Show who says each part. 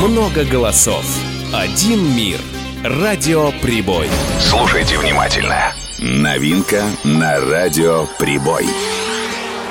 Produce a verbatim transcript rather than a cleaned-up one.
Speaker 1: много голосов, один мир. Радио Прибой.
Speaker 2: Слушайте внимательно. Новинка на Радио Прибой.